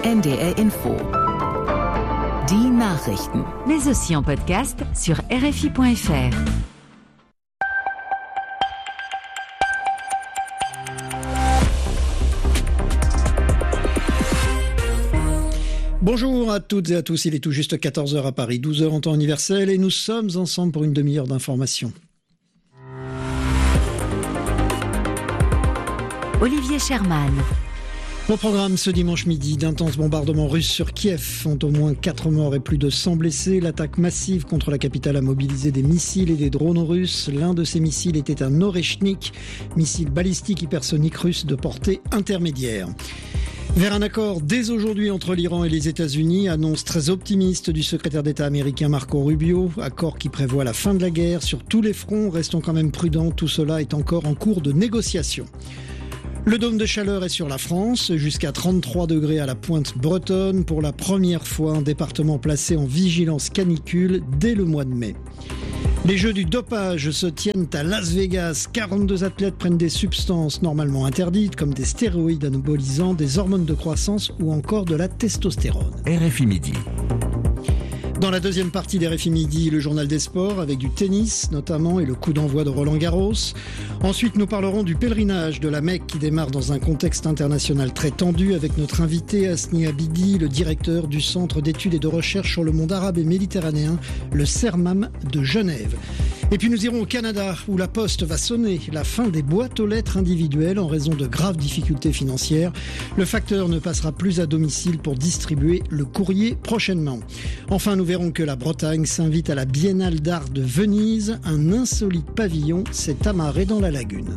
NDR Info. Die Nachrichten. Mais aussi en podcast sur RFI.fr. Bonjour à toutes et à tous, il est tout juste 14h à Paris, 12h en temps universel et nous sommes ensemble pour une demi-heure d'information. Olivier Sherman. Au programme ce dimanche midi, d'intenses bombardements russes sur Kiev font au moins 4 morts et plus de 100 blessés. L'attaque massive contre la capitale a mobilisé des missiles et des drones russes. L'un de ces missiles était un Oreshnik, missile balistique hypersonique russe de portée intermédiaire. Vers un accord dès aujourd'hui entre l'Iran et les États-Unis, annonce très optimiste du secrétaire d'État américain Marco Rubio. Accord qui prévoit la fin de la guerre sur tous les fronts. Restons quand même prudents, tout cela est encore en cours de négociation. Le dôme de chaleur est sur la France, jusqu'à 33 degrés à la pointe bretonne. Pour la première fois, un département placé en vigilance canicule dès le mois de mai. Les jeux du dopage se tiennent à Las Vegas. 42 athlètes prennent des substances normalement interdites, comme des stéroïdes anabolisants, des hormones de croissance ou encore de la testostérone. RFI Midi. Dans la deuxième partie d'RFI Midi, le journal des sports avec du tennis notamment et le coup d'envoi de Roland Garros. Ensuite, nous parlerons du pèlerinage de la Mecque qui démarre dans un contexte international très tendu avec notre invité Hasni Abidi, le directeur du Centre d'études et de recherche sur le monde arabe et méditerranéen, le CERMAM de Genève. Et puis nous irons au Canada où la Poste va sonner la fin des boîtes aux lettres individuelles en raison de graves difficultés financières. Le facteur ne passera plus à domicile pour distribuer le courrier prochainement. Enfin, nous verrons que la Bretagne s'invite à la Biennale d'art de Venise. Un insolite pavillon s'est amarré dans la lagune.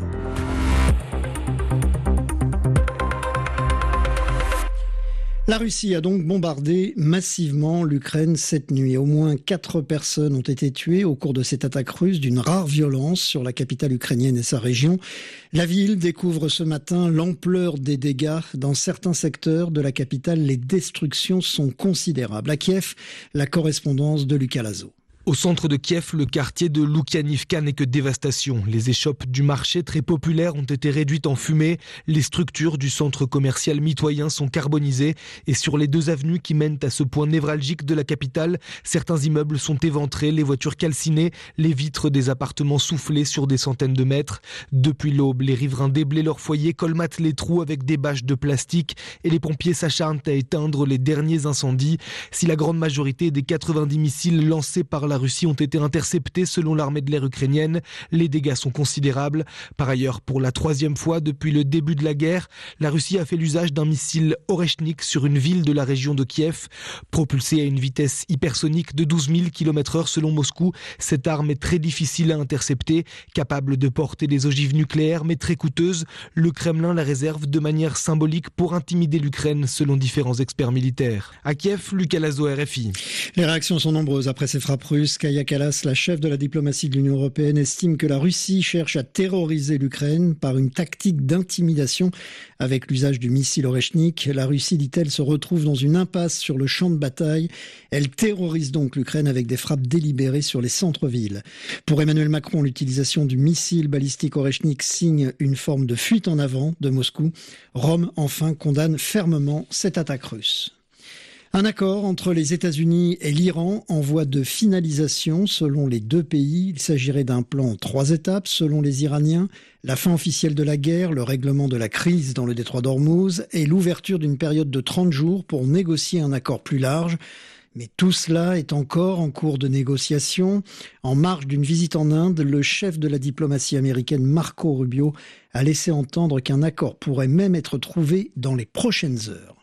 La Russie a donc bombardé massivement l'Ukraine cette nuit. Au moins 4 personnes ont été tuées au cours de cette attaque russe d'une rare violence sur la capitale ukrainienne et sa région. La ville découvre ce matin l'ampleur des dégâts. Dans certains secteurs de la capitale, les destructions sont considérables. À Kiev, la correspondance de Lucas Lazo. Au centre de Kiev, le quartier de Loukianivka n'est que dévastation. Les échoppes du marché très populaires ont été réduites en fumée. Les structures du centre commercial mitoyen sont carbonisées. Et sur les 2 avenues qui mènent à ce point névralgique de la capitale, certains immeubles sont éventrés, les voitures calcinées, les vitres des appartements soufflées sur des centaines de mètres. Depuis l'aube, les riverains déblaient leurs foyers, colmatent les trous avec des bâches de plastique et les pompiers s'acharnent à éteindre les derniers incendies. Si la grande majorité des 90 missiles lancés par la Russie ont été interceptés selon l'armée de l'air ukrainienne, les dégâts sont considérables. Par ailleurs, pour la 3e fois depuis le début de la guerre, la Russie a fait l'usage d'un missile Oreshnik sur une ville de la région de Kiev. Propulsée à une vitesse hypersonique de 12 000 km/h selon Moscou, cette arme est très difficile à intercepter, capable de porter des ogives nucléaires mais très coûteuse. Le Kremlin la réserve de manière symbolique pour intimider l'Ukraine selon différents experts militaires. À Kiev, Lucas Lazo, RFI. Les réactions sont nombreuses après ces frappes russes. Kaja Kallas, la chef de la diplomatie de l'Union européenne, estime que la Russie cherche à terroriser l'Ukraine par une tactique d'intimidation avec l'usage du missile Oreshnik. La Russie, dit-elle, se retrouve dans une impasse sur le champ de bataille. Elle terrorise donc l'Ukraine avec des frappes délibérées sur les centres-villes. Pour Emmanuel Macron, l'utilisation du missile balistique Oreshnik signe une forme de fuite en avant de Moscou. Rome, enfin, condamne fermement cette attaque russe. Un accord entre les États-Unis et l'Iran en voie de finalisation selon les 2 pays. Il s'agirait d'un plan en 3 étapes selon les Iraniens. La fin officielle de la guerre, le règlement de la crise dans le détroit d'Ormuz et l'ouverture d'une période de 30 jours pour négocier un accord plus large. Mais tout cela est encore en cours de négociation. En marge d'une visite en Inde, le chef de la diplomatie américaine Marco Rubio a laissé entendre qu'un accord pourrait même être trouvé dans les prochaines heures.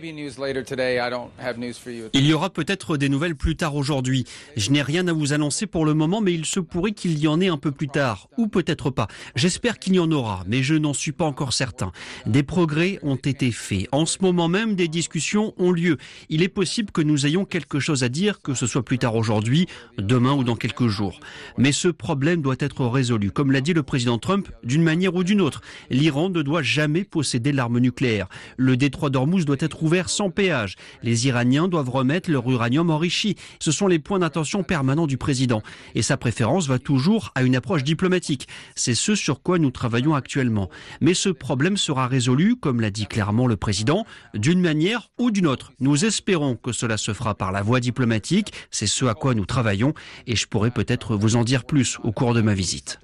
Il y aura peut-être des nouvelles plus tard aujourd'hui. Je n'ai rien à vous annoncer pour le moment, mais il se pourrait qu'il y en ait un peu plus tard. Ou peut-être pas. J'espère qu'il y en aura, mais je n'en suis pas encore certain. Des progrès ont été faits. En ce moment même, des discussions ont lieu. Il est possible que nous ayons quelque chose à dire, que ce soit plus tard aujourd'hui, demain ou dans quelques jours. Mais ce problème doit être résolu. Comme l'a dit le président Trump, d'une manière ou d'une autre. L'Iran ne doit jamais posséder l'arme nucléaire. Le détroit d'Ormuz doit doit être ouvert sans péage. Les Iraniens doivent remettre leur uranium enrichi. Ce sont les points d'intention permanents du président. Et sa préférence va toujours à une approche diplomatique. C'est ce sur quoi nous travaillons actuellement. Mais ce problème sera résolu, comme l'a dit clairement le président, d'une manière ou d'une autre. Nous espérons que cela se fera par la voie diplomatique. C'est ce à quoi nous travaillons et je pourrai peut-être vous en dire plus au cours de ma visite.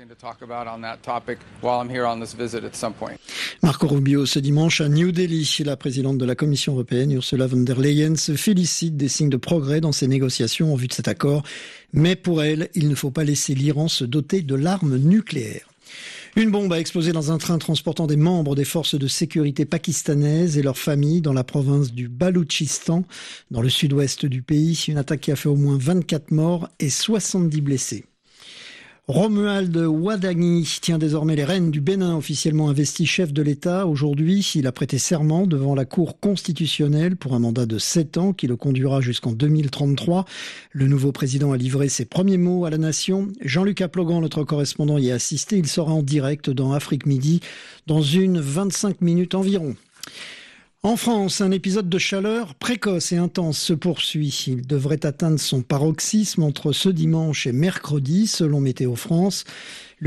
Marco Rubio, ce dimanche à New Delhi, la présidente de la Commission européenne, Ursula von der Leyen, se félicite des signes de progrès dans ses négociations en vue de cet accord. Mais pour elle, il ne faut pas laisser l'Iran se doter de l'arme nucléaire. Une bombe a explosé dans un train transportant des membres des forces de sécurité pakistanaises et leurs familles dans la province du Baloutchistan, dans le sud-ouest du pays. Une attaque qui a fait au moins 24 morts et 70 blessés. Romuald Wadagni tient désormais les rênes du Bénin, officiellement investi chef de l'État. Aujourd'hui, il a prêté serment devant la Cour constitutionnelle pour un mandat de 7 ans qui le conduira jusqu'en 2033. Le nouveau président a livré ses premiers mots à la nation. Jean-Luc Aplogan, notre correspondant, y a assisté. Il sera en direct dans Afrique Midi dans une 25 minutes environ. En France, un épisode de chaleur précoce et intense se poursuit. Il devrait atteindre son paroxysme entre ce dimanche et mercredi, selon Météo France.